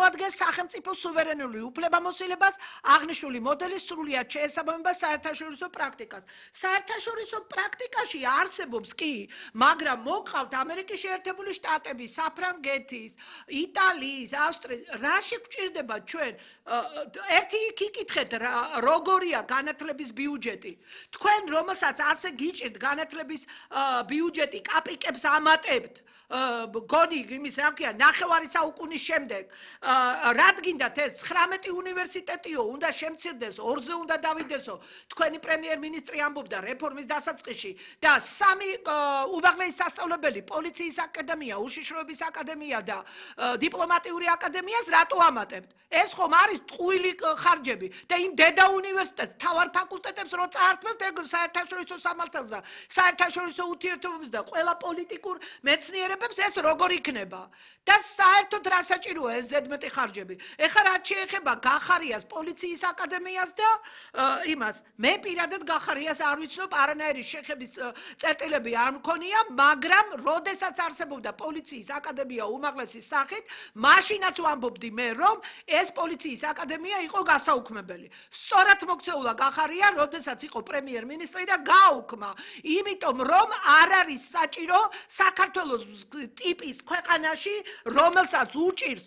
წარმოადგენს სახელმწიფო სუვერენული უფლებამოსილებას, აღნიშნული მოდელის სრულიად შეესაბამება საერთაშორისო პრაქტიკას. საერთაშორისო პრაქტიკაში არსებობს კი, მაგრამ მოყავთ ამერიკის შეერთებული შტატების, საფრანგეთის, იტალიის, ავსტრიის, რაში გვჭირდება ჩვენ ერთი გიკითხეთ როგორია განათლების ბიუჯეტი. თქვენ რომელსაც ასე გიჭირთ განათლების ბიუჯეტი კაპიკებს ამატებთ გონი იმის რა ქვია ნახევარი საუკუნის შემდეგ რად გინდათ ეს 19 უნივერსიტეტიო უნდა შემცირდეს 2-ზე უნდა დავიდესო თქვენი პრემიერ-მინისტრი ამბობდა რეფორმის დასაწყისში და 3 უმაღლესი სასწავლებელი პოლიციის აკადემია, უშიშროების აკადემია და დიპლომატიური აკადემიას რატო ამატებთ? ეს ხომ არის ტყუილი ხარჯები და იმ დედა უნივერსიტეტს თავარ ფაკულტეტებს რო წაართმევთ ეგ საერთაშორისო სამართალს და საერთაშორისო ურთიერთობებს და ყველა პოლიტიკურ მეცნიერებებს ეს როგორ იქნება? და საერთოდ რა საჭიროა ეს ზედმეტი ხარჯები? ეხლა რაც შეეხება გახარიას პოლიციის აკადემიას და იმას მე პირადად გახარიას არ ვიცნობ არანაირი შეხების წერტილები არ მქონია, მაგრამ როდესაც არსებობდა პოლიციის აკადემია უმაღლესი სახით, მაშინაც ვამბობდი მე რომ ეს პოლიციის აკადემია იყო გასაუქმებელი. სწორად მოქცეულა გახარია, როდესაც იყო პრემიერ-მინისტრი და გააუქმა, იმიტომ რომ არ არის საჭირო საქართველოს ტიპის ქვეყანაში, რომელსაც უჭირს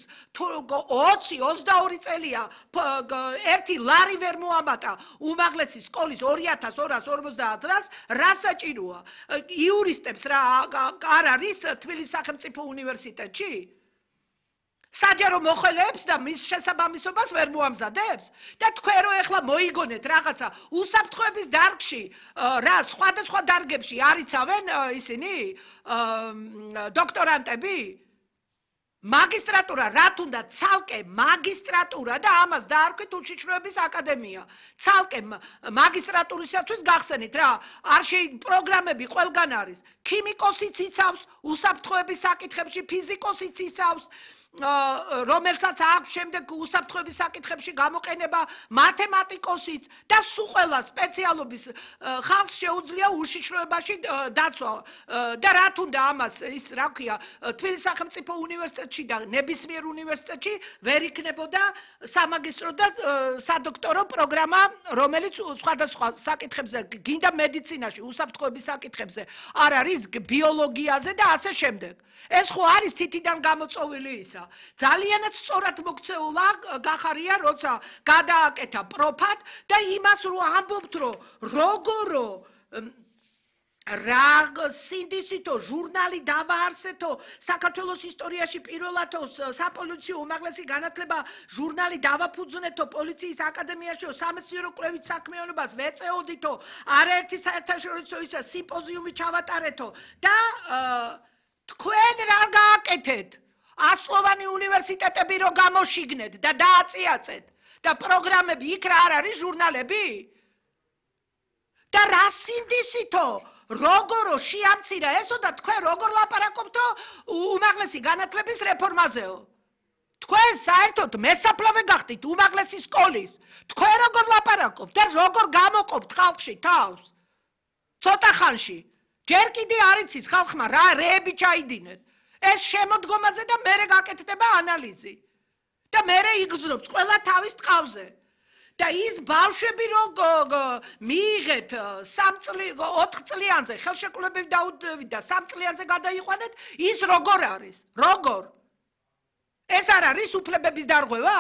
20-22 წელია ერთი ლარი ვერ მოამატა უმაღლესი სკოლის 2250 დღეს, რა საჭიროა? იურისტებს რა არ არის თბილისის სახელმწიფო უნივერსიტეტში? საჯარო მოხელეებს და მის შესაბამისობას ვერ მოამზადებს და თქვენ რო ეხლა მოიგონეთ რაღაცა უსაფრთხოების დარგში რა სხვადასხვა დარგებში არიცავენ ისინი დოქტორანტები მაგისტრატურა რა თუნდა ცალკე მაგისტრატურა და ამას დაარქვით უშიშროების აკადემია ცალკე მაგისტრატურისათვის გახსენით რა არ პროგრამები ყველგან არის ქიმიკოსიც იცავს უსაფრთხოების საკითხებში ფიზიკოსიც იცავს რომელსაც აქვს შემდეგ უსაფრთხოების საკითხებში გამოყენება მათემატიკოსიც და სულ ყველა სპეციალობის ხალხს შეუძლია უშიშროებაში დაცვა და რა თუნდა ამას ის რა ქვია თბილისის სახელმწიფო უნივერსიტეტში და ნებისმიერ უნივერსიტეტში ვერ იქნებოდა სამაგისტრო და სადოქტორო პროგრამა რომელიც სხვადასხვა საკითხებზე გინდა მედიცინაში უსაფრთხოების საკითხებზე არ არის ბიოლოგიაზე და ასე შემდეგ ეს ხო არის თითიდან გამოწოვილი ისა ძალიანაც სწორად მოქცეულა გახარია როცა გადააკეთა პროფად და იმას რო ამბობთ რომ როგორო რა სინდისითო ჟურნალი დავაარსეთო საქართველოს ისტორიაში პირველადო საპოლიციო უმაღლესი განათლება ჟურნალი დავაფუძნეთო პოლიციის აკადემიაში სამეცნიერო კვლევით საქმიანობას ვეწეოდითო არაერთი საერთაშორისო ისა სიმპოზიუმი ჩავატარეთო და თქვენ რა გააკეთეთ? ასლოვანი უნივერსიტეტები რო გამოშიგნეთ და დააწიაწეთ და პროგრამები იქ რა არ არის ჟურნალები? და რა სინდისითო როგორო შეამცირა ესო და თქვენ როგორ ლაპარაკობთო უმაღლესი განათლების რეფორმაზეო? თქვენ საერთოდ მესაფლავე გახდით უმაღლესი სკოლის. თქვენ როგორ ლაპარაკობთ და როგორ გამოყოფთ ხალხში თავს? ცოტა ხანში ჯერ კიდე არ იცის ხალხმა რა რეები ჩაიდინეთ. ეს შემოდგომაზე და მერე გაკეთდება ანალიზი. და მერე იგრძნობს ყველა თავის ტყავზე. და ის ბავშვები რო მიიღეთ 4 წლიანზე ხელშეკრულებები დაუდევით და 3 წლიანზე გადაიყვანეთ, ის როგორ არის? როგორ? ეს არ არის უფლებების დარღვევა?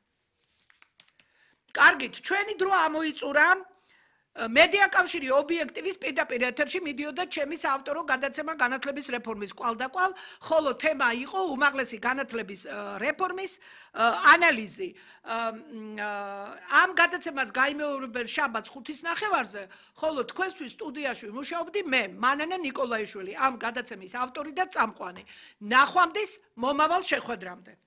კარგით, ჩვენი დრო ამოიწურა მედია კავშირი ობიექტივის პირდაპირ ეთერში მიდიოდა ჩემი საავტორო გადაცემა განათლების რეფორმის კვალდაკვალ, ხოლო თემა იყო უმაღლესი განათლების რეფორმის ანალიზი. ამ გადაცემას გაიმეორებენ შაბათს 5:30-ზე, ხოლო თქვენთვის სტუდიაში მუშაობდი მე, მანანა ნიკოლაიშვილი, ამ გადაცემის ავტორი და წამყვანი. ნახვამდის მომავალ შეხვედრამდე.